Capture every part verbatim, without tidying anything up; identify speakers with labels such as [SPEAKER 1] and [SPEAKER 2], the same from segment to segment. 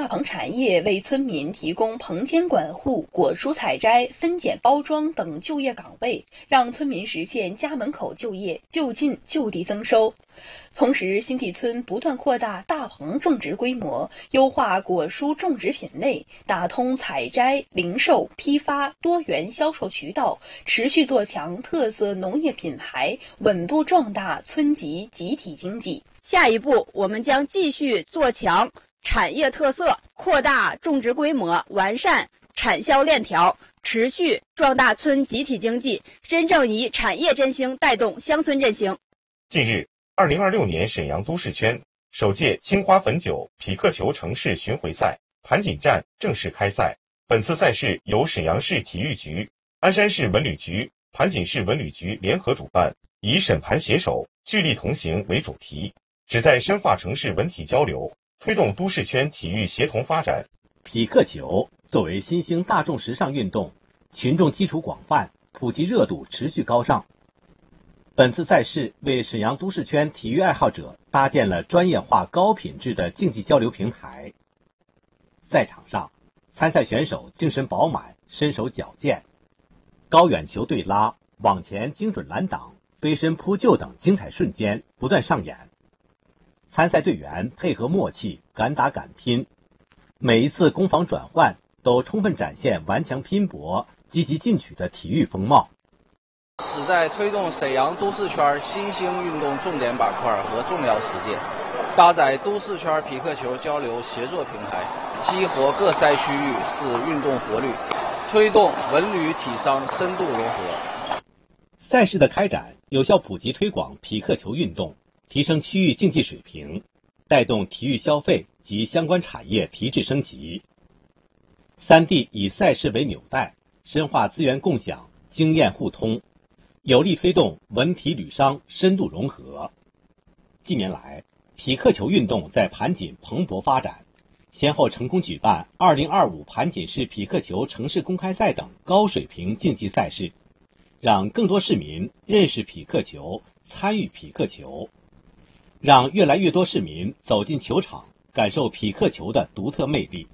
[SPEAKER 1] 棚产业为村民提供棚间管护、果蔬采摘、分拣包装等就业岗位，让村民实现家门口就业，就近就地增收。同时，新地村不断扩大大棚种植规模，优化果蔬种植品类，打通采摘、零售、批发多元销售渠道，持续做强特色农业品牌，稳步壮大村级集体经济。
[SPEAKER 2] 下一步，我们将继续做强产业特色，扩大种植规模，完善产销链条，持续壮大村集体经济，真正以产业振兴带动乡村振兴。
[SPEAKER 3] 近日，二零二六年沈阳都市圈首届青花汾酒匹克球城市巡回赛盘锦站正式开赛。本次赛事由沈阳市体育局、鞍山市文旅局、盘锦市文旅局联合主办，以沈盘携手，聚力同行为主题，旨在深化城市文体交流，推动都市圈体育协同发展。
[SPEAKER 4] 匹克球作为新兴大众时尚运动，群众基础广泛，普及热度持续高涨。本次赛事为沈阳都市圈体育爱好者搭建了专业化、高品质的竞技交流平台。赛场上，参赛选手精神饱满，身手矫健，高远球对拉、网前精准拦挡、飞身扑救等精彩瞬间不断上演。参赛队员配合默契，敢打敢拼，每一次攻防转换都充分展现顽强拼搏、积极进取的体育风貌。
[SPEAKER 5] 旨在推动沈阳都市圈新兴运动重点板块和重要实践，搭载都市圈匹克球交流协作平台，激活各赛区域，使运动活力，推动文旅体商深度融合。
[SPEAKER 4] 赛事的开展，有效普及推广匹克球运动，提升区域竞技水平，带动体育消费及相关产业提质升级。三地以赛事为纽带，深化资源共享、经验互通，有力推动文体旅商深度融合。近年来，匹克球运动在盘锦蓬勃发展，先后成功举办二零二五盘锦市匹克球城市公开赛等高水平竞技赛事，让更多市民认识匹克球，参与匹克球，让越来越多市民走进球场，感受匹克球的独特魅力。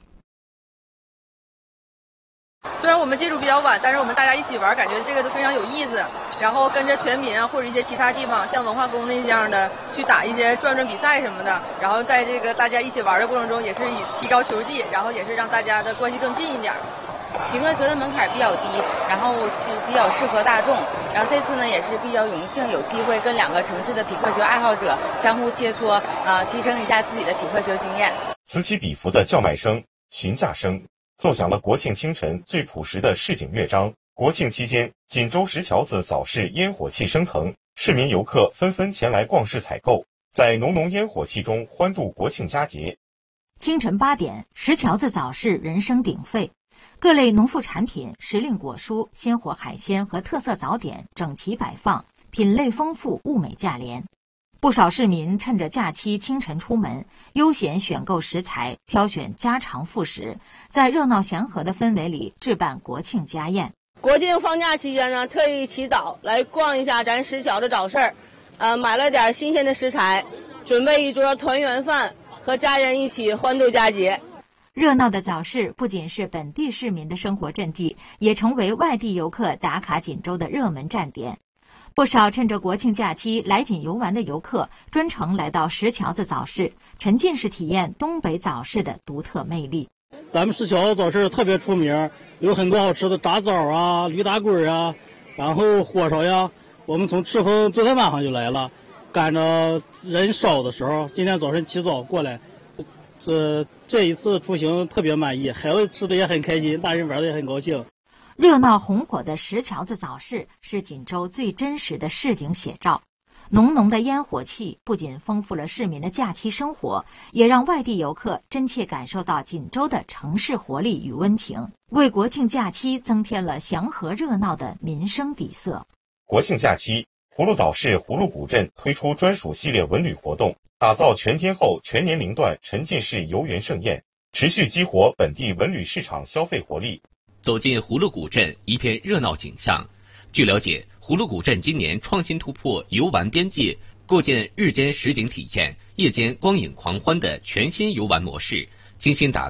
[SPEAKER 6] 虽然我们接触比较晚，但是我们大家一起玩，感觉这个都非常有意思。然后跟着全民啊，或者一些其他地方，像文化宫那样的，去打一些转转比赛什么的。然后在这个大家一起玩的过程中，也是以提高球技，然后也是让大家的关系更近一点。
[SPEAKER 7] 匹克球的门槛比较低，然后是比较适合大众。然后这次呢，也是比较荣幸有机会跟两个城市的匹克球爱好者相互切磋，啊、呃，提升一下自己的匹克球经验。
[SPEAKER 3] 此起彼伏的叫卖声、询价声，奏响了国庆清晨最朴实的市井乐章。国庆期间，锦州石桥子早市烟火气升腾，市民游客纷纷前来逛市采购，在浓浓烟火气中欢度国庆佳节。
[SPEAKER 8] 清晨八点，石桥子早市人声鼎沸，各类农副产品、时令果蔬、鲜活海鲜和特色早点整齐摆放，品类丰富，物美价廉。不少市民趁着假期清晨出门，悠闲选购食材，挑选家常副食，在热闹祥和的氛围里置办国庆家宴。
[SPEAKER 9] 国庆放假期间呢，特意起早来逛一下咱石桥的早市儿，呃，买了点新鲜的食材，准备一桌团圆饭，和家人一起欢度佳节。
[SPEAKER 8] 热闹的早市不仅是本地市民的生活阵地，也成为外地游客打卡锦州的热门站点。不少趁着国庆假期来锦游玩的游客，专程来到石桥子早市，沉浸式体验东北早市的独特魅力。
[SPEAKER 10] 咱们石桥早市特别出名，有很多好吃的炸枣啊、驴打滚啊，然后火烧呀。我们从赤峰昨天晚上就来了，赶着人少的时候，今天早晨起早过来。呃，这一次出行特别满意，孩子吃的也很开心，大人玩的也很高兴。
[SPEAKER 8] 热闹红火的石桥子早市是锦州最真实的市井写照。浓浓的烟火气不仅丰富了市民的假期生活，也让外地游客真切感受到锦州的城市活力与温情，为国庆假期增添了祥和热闹的民生底色。
[SPEAKER 3] 国庆假期，葫芦岛市葫芦古镇推出专属系列文旅活动，打造全天候全年龄段沉浸式游园盛宴，持续激活本地文旅市场消费活力。
[SPEAKER 11] 走进葫芦古镇，一片热闹景象。据了解，葫芦古镇今年创新突破游玩边界，构建日间实景体验、夜间光影狂欢的全新游玩模式，精心打